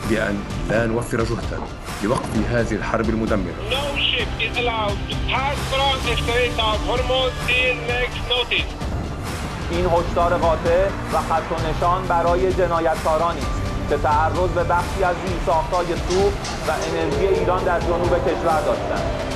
بأن لا نوفر جهدا لوقف هذه الحرب المدمرة. No ship is allowed to pass from the Strait of Hormuz till next notice. این هشدار قاطع و خط و نشان برای جنایتکارانی است که تعرض به بخشی از زیرساخت‌های سوخت و انرژی ایران در جنوب کشور داشتند.